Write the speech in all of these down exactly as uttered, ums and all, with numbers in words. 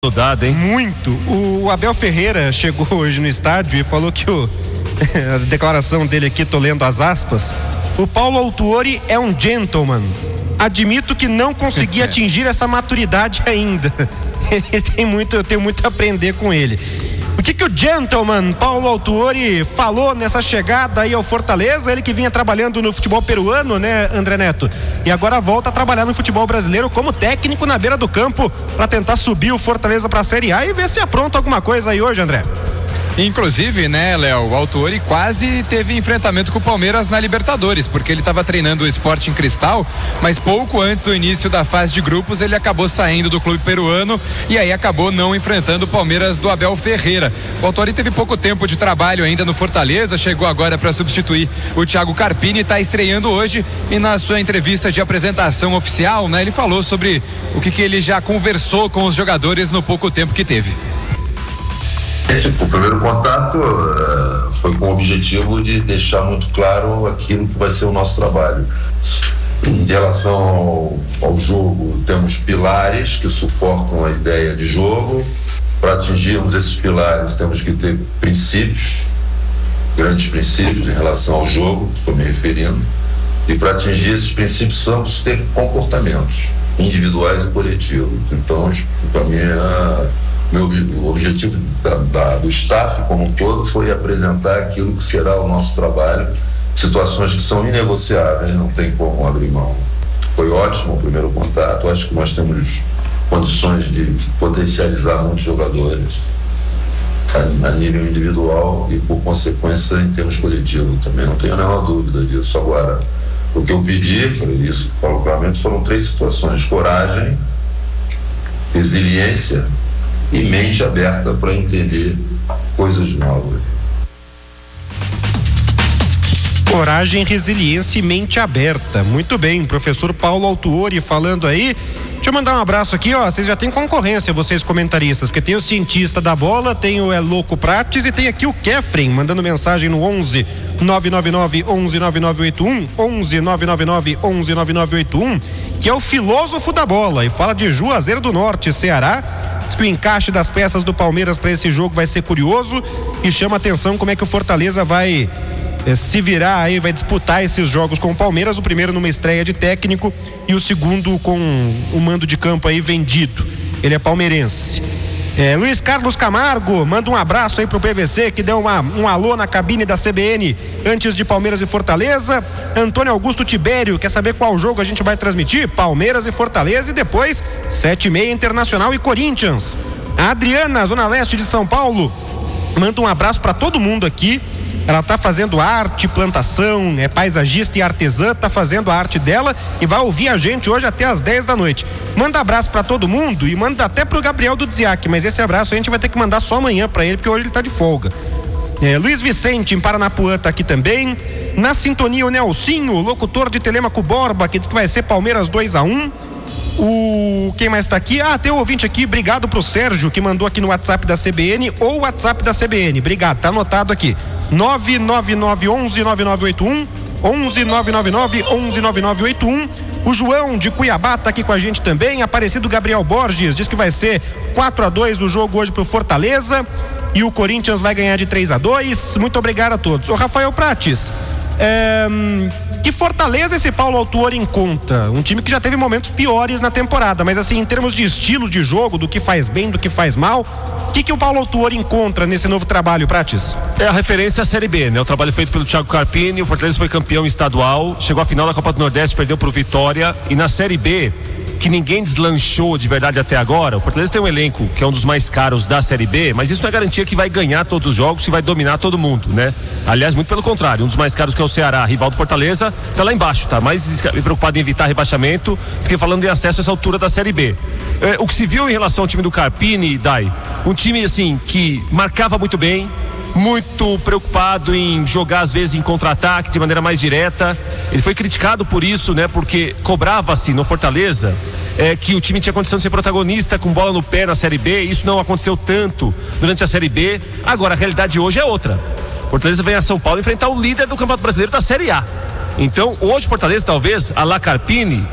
Dado, hein? Muito. O Abel Ferreira chegou hoje no estádio e falou que o, a declaração dele aqui, tô lendo as aspas, o Paulo Autuori é um gentleman. Admito que não consegui atingir essa maturidade ainda. Ele tem muito, eu tenho muito a aprender com ele. O que que o gentleman Paulo Autuori falou nessa chegada aí ao Fortaleza? Ele que vinha trabalhando no futebol peruano, né, André Neto? E agora volta a trabalhar no futebol brasileiro como técnico na beira do campo para tentar subir o Fortaleza para a Série A e ver se apronta alguma coisa aí hoje, André. Inclusive, né, Léo, o Autuori quase teve enfrentamento com o Palmeiras na Libertadores, porque ele estava treinando o Sporting Cristal, mas pouco antes do início da fase de grupos ele acabou saindo do clube peruano e aí acabou não enfrentando o Palmeiras do Abel Ferreira. O Autuori teve pouco tempo de trabalho ainda no Fortaleza, chegou agora para substituir o Thiago Carpini, está estreando hoje e na sua entrevista de apresentação oficial, né, ele falou sobre o que, que ele já conversou com os jogadores no pouco tempo que teve. O primeiro contato uh, foi com o objetivo de deixar muito claro aquilo que vai ser o nosso trabalho. Em relação ao, ao jogo, temos pilares que suportam a ideia de jogo. Para atingirmos esses pilares, temos que ter princípios, grandes princípios em relação ao jogo, que estou me referindo. E para atingir esses princípios, precisamos ter comportamentos individuais e coletivos. Então, para mim, é... Meu, o objetivo da, da, do staff como um todo foi apresentar aquilo que será o nosso trabalho, situações que são inegociáveis, não tem como abrir mão. Foi ótimo o primeiro contato, acho que nós temos condições de potencializar muitos jogadores a, a nível individual e por consequência em termos coletivos também, não tenho nenhuma dúvida disso. Agora, o que eu pedi para isso, falo claramente, foram três situações: coragem, resiliência e mente aberta para entender coisas novas. Coragem, resiliência e mente aberta. Muito bem, professor Paulo Autuori falando aí. Deixa eu mandar um abraço aqui, ó. Vocês já têm concorrência, vocês comentaristas, porque tem o cientista da bola, tem o É Louco Prates e tem aqui o Kefren mandando mensagem no onze nove nove nove onze nove nove oito um, onze nove nove nove onze nove nove oito um, que é o filósofo da bola e fala de Juazeiro do Norte, Ceará. Diz que o encaixe das peças do Palmeiras para esse jogo vai ser curioso e chama atenção como é que o Fortaleza vai eh, se virar aí, vai disputar esses jogos com o Palmeiras, o primeiro numa estreia de técnico e o segundo com o mando de campo aí vendido. Ele é palmeirense. É, Luiz Carlos Camargo manda um abraço aí pro P V C que deu uma, um alô na cabine da C B N antes de Palmeiras e Fortaleza. Antônio Augusto Tibério quer saber qual jogo a gente vai transmitir? Palmeiras e Fortaleza e depois sete e meia Internacional e Corinthians. A Adriana, Zona Leste de São Paulo, manda um abraço para todo mundo aqui. Ela tá fazendo arte, plantação, é paisagista e artesã, tá fazendo a arte dela e vai ouvir a gente hoje até às dez da noite. Manda abraço pra todo mundo e manda até pro Gabriel do Dziac, mas esse abraço a gente vai ter que mandar só amanhã pra ele, porque hoje ele tá de folga. É, Luiz Vicente, em Paranapuã, tá aqui também. Na sintonia, o Nelsinho, locutor de Telêmaco Borba, que diz que vai ser Palmeiras dois a um. O quem mais tá aqui? Ah, tem um ouvinte aqui, obrigado pro Sérgio, que mandou aqui no WhatsApp da C B N ou WhatsApp da C B N. Obrigado, tá anotado aqui. nove nove nove onze nove nove oito um, onze nove nove nove onze nove nove oito um. O João de Cuiabá tá aqui com a gente também. Aparecido Gabriel Borges diz que vai ser quatro a dois o jogo hoje pro Fortaleza e o Corinthians vai ganhar de três a dois. Muito obrigado a todos. O Rafael Prates, é... que Fortaleza esse Paulo Autuori encontra? Um time que já teve momentos piores na temporada, mas assim, em termos de estilo de jogo, do que faz bem, do que faz mal, o que que o Paulo Autuori encontra nesse novo trabalho, Prates? É a referência à Série B, né? O trabalho feito pelo Thiago Carpini, o Fortaleza foi campeão estadual, chegou à final da Copa do Nordeste, perdeu pro Vitória, e na Série B, que ninguém deslanchou de verdade até agora, o Fortaleza tem um elenco que é um dos mais caros da Série B, mas isso não é garantia que vai ganhar todos os jogos e vai dominar todo mundo, né? Aliás, muito pelo contrário, um dos mais caros que é o Ceará, rival do Fortaleza, tá lá embaixo, tá mais preocupado em evitar rebaixamento do que falando em acesso a essa altura da Série B. É, o que se viu em relação ao time do Carpini, Dai, um time assim que marcava muito bem, muito preocupado em jogar às vezes em contra-ataque de maneira mais direta. Ele foi criticado por isso, né? Porque cobrava-se no Fortaleza é, que o time tinha condição de ser protagonista com bola no pé na Série B. Isso não aconteceu tanto durante a Série B. Agora a realidade de hoje é outra. Fortaleza vem a São Paulo enfrentar o líder do Campeonato Brasileiro da Série A. Então hoje Fortaleza talvez a la Carpini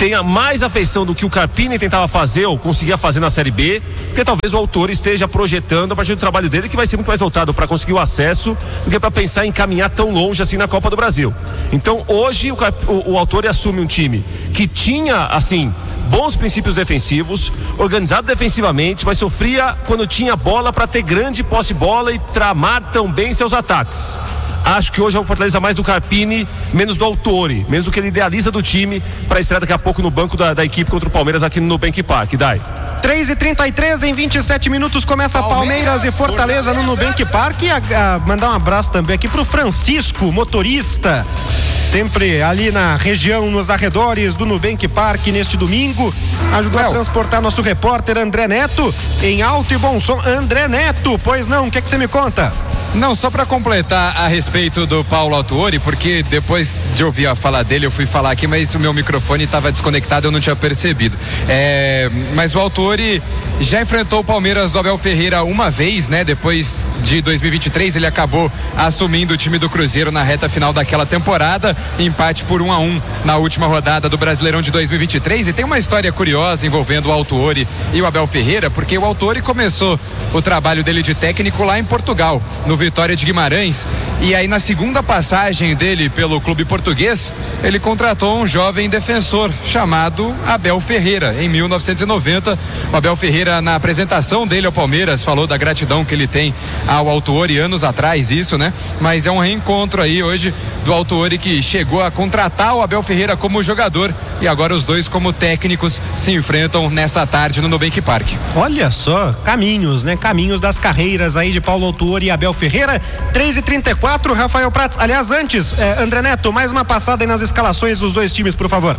tenha mais afeição do que o Carpini tentava fazer ou conseguia fazer na Série B, porque talvez o Autori esteja projetando a partir do trabalho dele, que vai ser muito mais voltado para conseguir o acesso do que para pensar em caminhar tão longe assim na Copa do Brasil. Então hoje o, o, o Autori assume um time que tinha assim bons princípios defensivos, organizado defensivamente, mas sofria quando tinha bola para ter grande posse de bola e tramar tão bem seus ataques. Acho que hoje é o Fortaleza mais do Carpini, menos do Autori, menos do que ele idealiza do time para estrear daqui a pouco no banco da, da equipe contra o Palmeiras aqui no Nubank Park. Dai. três e trinta e três, em vinte e sete minutos começa Palmeiras, Palmeiras e Fortaleza, Fortaleza no Nubank Park. E a, a, mandar um abraço também aqui pro Francisco, motorista, sempre ali na região, nos arredores do Nubank Park neste domingo. Ajudou Léo. a transportar nosso repórter André Neto em alto e bom som. André Neto, pois não, o que é que você me conta? Não, só para completar a respeito do Paulo Autuori, porque depois de ouvir a fala dele, eu fui falar aqui, mas o meu microfone estava desconectado, eu não tinha percebido. É, mas o Autuori já enfrentou o Palmeiras do Abel Ferreira uma vez, né? Depois de dois mil e vinte e três, ele acabou assumindo o time do Cruzeiro na reta final daquela temporada, empate por um a um na última rodada do Brasileirão de dois mil e vinte e três. E tem uma história curiosa envolvendo o Autuori e o Abel Ferreira, porque o Autuori começou o trabalho dele de técnico lá em Portugal, no Vitória de Guimarães, e aí na segunda passagem dele pelo clube português, ele contratou um jovem defensor chamado Abel Ferreira. Em mil novecentos e noventa, o Abel Ferreira, na apresentação dele ao Palmeiras, falou da gratidão que ele tem ao Autuori, anos atrás isso, né? Mas é um reencontro aí hoje do Autuori, que chegou a contratar o Abel Ferreira como jogador, e agora os dois como técnicos se enfrentam nessa tarde no Nubank Park. Olha só, caminhos, né? Caminhos das carreiras aí de Paulo Autuori e Abel Ferreira. três e trinta e quatro, Rafael Prats. Aliás, antes, eh, André Neto, mais uma passada aí nas escalações dos dois times, por favor.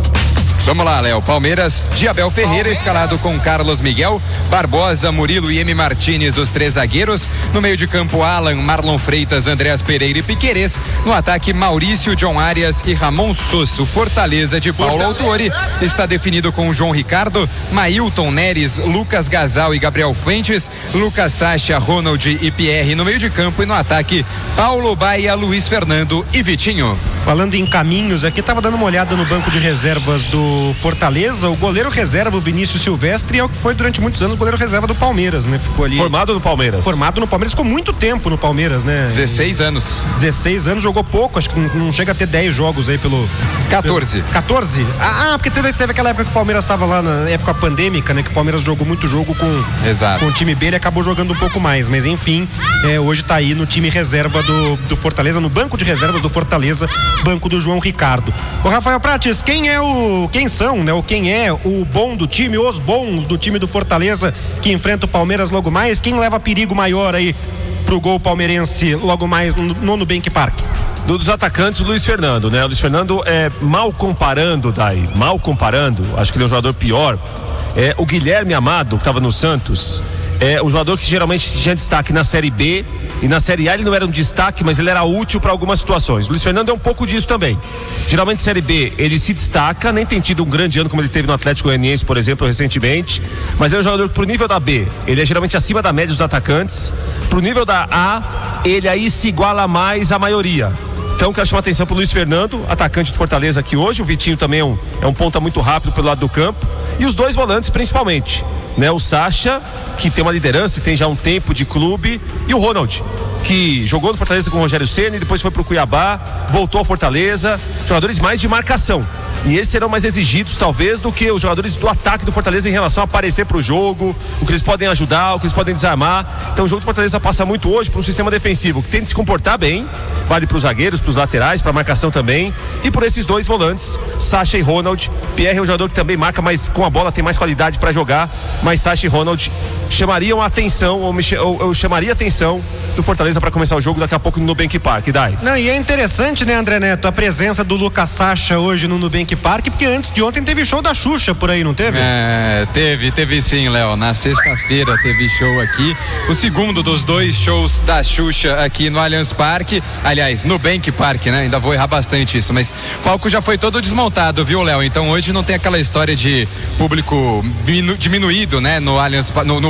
Vamos lá, Léo. Palmeiras de Abel Ferreira, Palmeiras. Escalado com Carlos Miguel, Barbosa, Murilo e M. Martínez, os três zagueiros. No meio de campo, Alan, Marlon Freitas, Andreas Pereira e Piquerez. No ataque, Maurício, John Arias e Ramon Sosso. Fortaleza de Paulo Autuori está definido com João Ricardo, Mailton Neres, Lucas Gazal e Gabriel Fuentes, Lucas Sacha, Ronald e Pierre no meio de campo. E no ataque, Paulo Baia, Luiz Fernando e Vitinho. Falando em caminhos, aqui estava dando uma olhada no banco de reservas do Fortaleza. O goleiro reserva, o Vinícius Silvestre, é o que foi durante muitos anos o goleiro reserva do Palmeiras, né? Ficou ali. Formado no Palmeiras. Formado no Palmeiras, ficou muito tempo no Palmeiras, né? dezesseis anos. dezesseis anos, jogou pouco, acho que não, não chega a ter dez jogos aí pelo. quatorze. Pelo... quatorze? Ah, porque teve, teve aquela época que o Palmeiras estava lá na época pandêmica, né? Que o Palmeiras jogou muito jogo com, Exato. com o time B, ele acabou jogando um pouco mais, mas enfim, é, hoje tá aí no time reserva do, do Fortaleza, no banco de reservas do Fortaleza, banco do João Ricardo. O Rafael Prates, quem é o. Quem são, né? O quem é o bom do time, os bons do time do Fortaleza que enfrenta o Palmeiras logo mais? Quem leva perigo maior aí pro gol palmeirense logo mais no, no Nubank Park? Dos atacantes, o Luiz Fernando, né? O Luiz Fernando é mal comparando, Dai, mal comparando, acho que ele é um jogador pior. É, o Guilherme Amado, que estava no Santos, é um jogador que geralmente tinha destaque na Série B e na Série A ele não era um destaque, mas ele era útil para algumas situações. O Luiz Fernando é um pouco disso também. Geralmente Série B ele se destaca, nem tem tido um grande ano como ele teve no Atlético Goianiense, por exemplo, recentemente, mas é um jogador que pro nível da B, ele é geralmente acima da média dos atacantes. Pro nível da A, ele aí se iguala mais à maioria. Então quero chamar a atenção pro Luiz Fernando, atacante de Fortaleza aqui hoje. O Vitinho também é um, é um ponta muito rápido pelo lado do campo. E os dois volantes principalmente, né? O Sacha, que tem uma liderança e tem já um tempo de clube, e o Ronald, que jogou no Fortaleza com o Rogério Ceni, depois foi pro Cuiabá, voltou ao Fortaleza, jogadores mais de marcação. E esses serão mais exigidos, talvez, do que os jogadores do ataque do Fortaleza em relação a aparecer pro jogo, o que eles podem ajudar, o que eles podem desarmar. Então o jogo do Fortaleza passa muito hoje por um sistema defensivo que tem de se comportar bem, vale pros zagueiros, pros laterais, pra marcação também, e por esses dois volantes, Sacha e Ronald. Pierre é um jogador que também marca, mas com a bola tem mais qualidade para jogar, mas Sacha e Ronald chamariam a atenção, ou, me, ou eu chamaria a atenção do Fortaleza para começar o jogo daqui a pouco no Nubank Park, Dai. Não, e é interessante, né, André Neto, a presença do Lucas Sacha hoje no Nubank Park, porque antes de ontem teve show da Xuxa por aí, não teve? É, teve, teve sim, Léo. Na sexta-feira teve show aqui, o segundo dos dois shows da Xuxa aqui no Allianz Parque, aliás, no Nubank Park, né? Ainda vou errar bastante isso, mas o palco já foi todo desmontado, viu, Léo? Então hoje não tem aquela história de público diminu- diminuído, né? No Allianz, no, no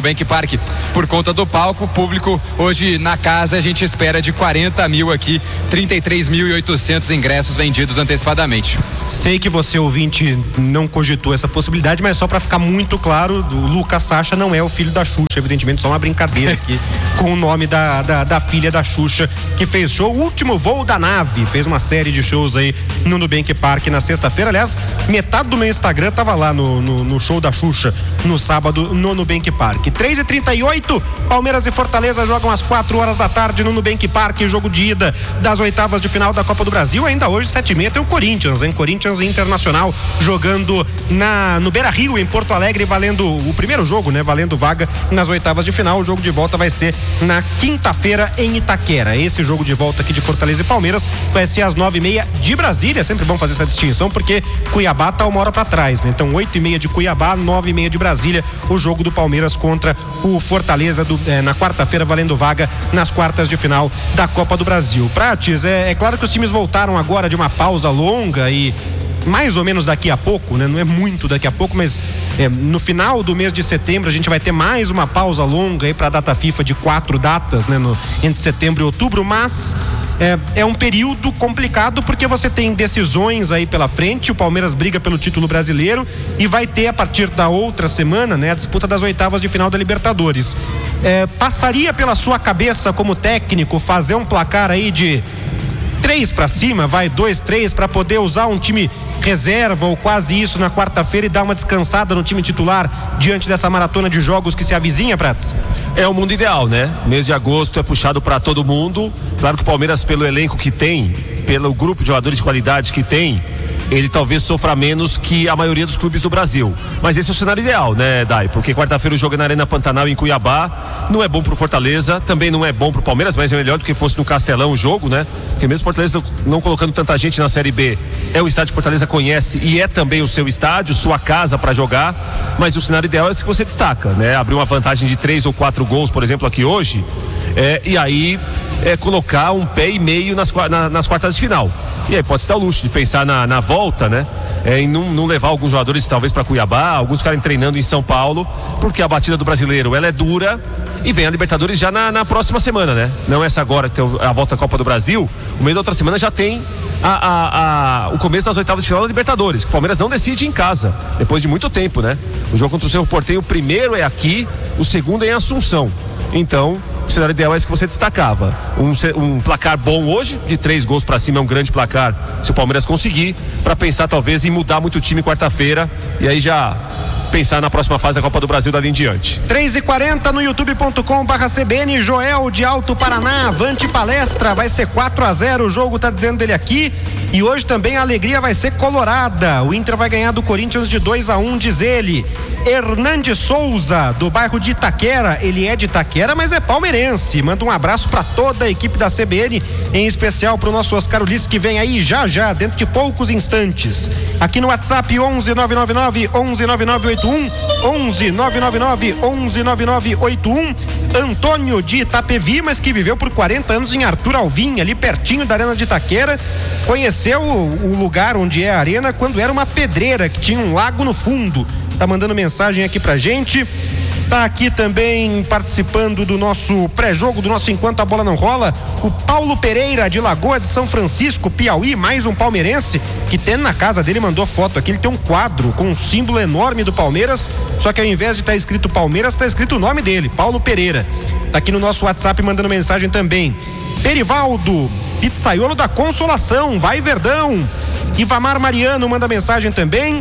Nubank Park por conta do palco. O público hoje na casa a gente espera de quarenta mil aqui, trinta e três mil e oitocentos ingressos vendidos antecipadamente. Sei que você, ouvinte, não cogitou essa possibilidade, mas só para ficar muito claro, o Lucas Sacha não é o filho da Xuxa, evidentemente, só uma brincadeira aqui com o nome da, da, da filha da Xuxa, que fez show, o último voo da nave, fez uma série de shows aí no Nubank Park na sexta-feira. Aliás, metade do meu Instagram tava lá no, no, no show da Xuxa no sábado no Nubank Park. três e trinta e oito, Palmeiras e Fortaleza jogam às quatro horas da tarde no Nubank Park, jogo de ida das oitavas de final da Copa do Brasil. Ainda hoje, sete e meia, tem o Corinthians, hein? Corinthians e Internacional jogando na, no Beira-Rio, em Porto Alegre, valendo o primeiro jogo, né? Valendo vaga nas oitavas de final. O jogo de volta vai ser na quinta-feira em Itaquera. Esse jogo de volta aqui de Fortaleza e Palmeiras vai ser às nove e meia de Brasília. É sempre bom fazer essa distinção, porque Cuiabá tá uma hora pra trás, né? Então, oito e meia de Cuiabá, nove e meia de Brasília, o jogo do Palmeiras contra o Fortaleza do, é, na quarta-feira, valendo vaga nas quartas de final da Copa do Brasil. Prates, é, é claro que os times voltaram agora de uma pausa longa e mais ou menos daqui a pouco, né? Não é muito daqui a pouco, mas é, no final do mês de setembro a gente vai ter mais uma pausa longa aí para a data FIFA de quatro datas, né? No, entre setembro e outubro, mas é, é um período complicado porque você tem decisões aí pela frente. O Palmeiras briga pelo título brasileiro e vai ter a partir da outra semana, né? A disputa das oitavas de final da Libertadores. É, passaria pela sua cabeça como técnico fazer um placar aí de três para cima, vai dois, três, para poder usar um time reserva ou quase isso na quarta-feira e dar uma descansada no time titular diante dessa maratona de jogos que se avizinha, Prats? É o mundo ideal, né? Mês de agosto é puxado para todo mundo. Claro que o Palmeiras, pelo elenco que tem, pelo grupo de jogadores de qualidade que tem, ele talvez sofra menos que a maioria dos clubes do Brasil. Mas esse é o cenário ideal, né, Dai? Porque quarta-feira o jogo é na Arena Pantanal, em Cuiabá. Não é bom pro Fortaleza, também não é bom pro Palmeiras, mas é melhor do que fosse no Castelão o jogo, né? Porque mesmo Fortaleza não colocando tanta gente na Série B, é o estádio que Fortaleza conhece e é também o seu estádio, sua casa para jogar. Mas o cenário ideal é esse que você destaca, né? Abrir uma vantagem de três ou quatro gols, por exemplo, aqui hoje, é, e aí é, colocar um pé e meio nas, na, nas quartas de final. E aí pode se dar o luxo de pensar na, na volta, né? É, em não, não levar alguns jogadores talvez para Cuiabá, alguns ficarem treinando em São Paulo, porque a batida do brasileiro ela é dura e vem a Libertadores já na, na próxima semana, né? Não essa agora que tem a volta à Copa do Brasil, o meio da outra semana já tem a, a, a, o começo das oitavas de final da Libertadores, que o Palmeiras não decide em casa, depois de muito tempo, né? O jogo contra o Cerro Porteño, o primeiro é aqui, o segundo é em Assunção. Então, o cenário ideal é esse que você destacava. Um, um placar bom hoje, de três gols para cima, é um grande placar, se o Palmeiras conseguir, para pensar talvez em mudar muito o time quarta-feira e aí já pensar na próxima fase da Copa do Brasil dali em diante. três e quarenta no youtube ponto com barra C B N. Joel de Alto Paraná, avante palestra, vai ser quatro a zero, o jogo tá dizendo dele aqui. E hoje também a alegria vai ser colorada. O Inter vai ganhar do Corinthians de dois a um, diz ele. Hernandes Souza, do bairro de Itaquera, ele é de Itaquera, mas é palmeirense. Manda um abraço para toda a equipe da C B N, em especial pro nosso Oscar Ulisses, que vem aí já já, dentro de poucos instantes. Aqui no WhatsApp onze nove nove nove onze nove nove oito um, onze nove nove nove onze nove nove oito um. Antônio de Itapevi, mas que viveu por quarenta anos em Arthur Alvim, ali pertinho da Arena de Itaquera. Conheceu o, o lugar onde é a arena quando era uma pedreira que tinha um lago no fundo. Tá mandando mensagem aqui pra gente. Tá aqui também participando do nosso pré-jogo, do nosso Enquanto a Bola Não Rola, o Paulo Pereira, de Lagoa de São Francisco, Piauí, mais um palmeirense, que tem na casa dele, mandou foto aqui, ele tem um quadro com um símbolo enorme do Palmeiras, só que ao invés de estar tá escrito Palmeiras, tá escrito o nome dele, Paulo Pereira. Tá aqui no nosso WhatsApp mandando mensagem também. Perivaldo, pizzaiolo da Consolação, vai Verdão. Ivamar Mariano manda mensagem também.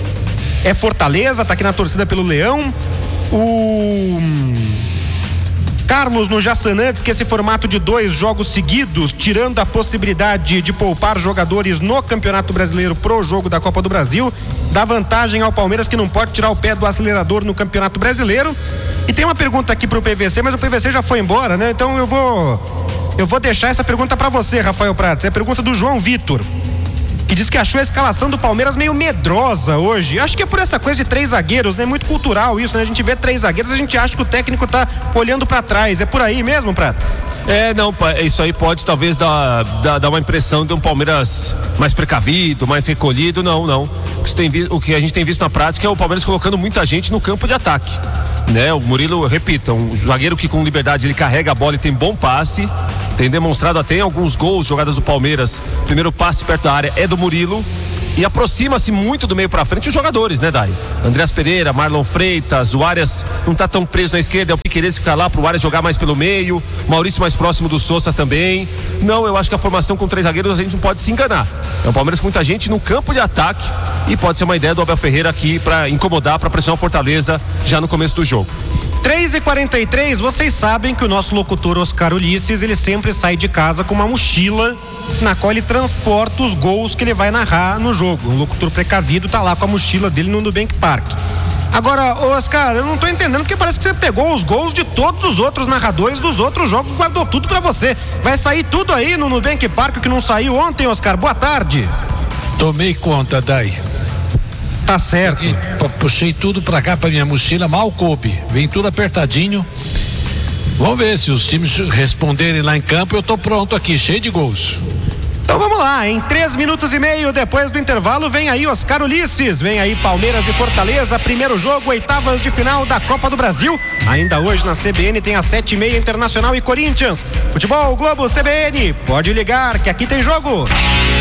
É Fortaleza, tá aqui na torcida pelo Leão. O Carlos no Jassanã diz que esse formato de dois jogos seguidos, tirando a possibilidade de poupar jogadores no Campeonato Brasileiro pro jogo da Copa do Brasil, dá vantagem ao Palmeiras, que não pode tirar o pé do acelerador no Campeonato Brasileiro. E tem uma pergunta aqui pro P V C, mas o P V C já foi embora, né? Então eu vou eu vou deixar essa pergunta para você, Rafael Prats. É a pergunta do João Vitor, que diz que achou a escalação do Palmeiras meio medrosa hoje. Acho que é por essa coisa de três zagueiros, né? Muito cultural isso, né? A gente vê três zagueiros, a gente acha que o técnico tá olhando para trás. É por aí mesmo, Prats? É, não, isso aí pode talvez dar, dar, dar uma impressão de um Palmeiras mais precavido, mais recolhido. Não, não. O que, tem, o que a gente tem visto na prática é o Palmeiras colocando muita gente no campo de ataque. né? O Murilo, repita, um zagueiro que com liberdade ele carrega a bola e tem bom passe, tem demonstrado até em alguns gols, jogadas do Palmeiras, o primeiro passe perto da área é do Murilo e aproxima-se muito do meio pra frente os jogadores, né, Dai? Andreas Pereira, Marlon Freitas, o Arias não tá tão preso na esquerda, é o Piqueires ficar lá pro Arias jogar mais pelo meio, Maurício mais próximo do Sousa também. Não, eu acho que a formação com três zagueiros a gente não pode se enganar. É um Palmeiras com muita gente no campo de ataque e pode ser uma ideia do Abel Ferreira aqui pra incomodar, pra pressionar o Fortaleza já no começo do jogo. três e quarenta e três, vocês sabem que o nosso locutor Oscar Ulisses, ele sempre sai de casa com uma mochila na qual ele transporta os gols que ele vai narrar no jogo. O locutor precavido tá lá com a mochila dele no Nubank Park. Agora, Oscar, eu não tô entendendo porque parece que você pegou os gols de todos os outros narradores dos outros jogos, guardou tudo pra você. Vai sair tudo aí no Nubank Park que não saiu ontem, Oscar. Boa tarde. Tomei conta, Dai. Tá certo. E puxei tudo pra cá, pra minha mochila, mal coube. Vem tudo apertadinho. Vamos ver se os times responderem lá em campo. Eu tô pronto aqui, cheio de gols. Então vamos lá, em três minutos e meio depois do intervalo vem aí Oscar Ulisses, vem aí Palmeiras e Fortaleza, primeiro jogo, oitavas de final da Copa do Brasil. Ainda hoje na C B N tem às sete e meia Internacional e Corinthians. Futebol Globo C B N, pode ligar que aqui tem jogo.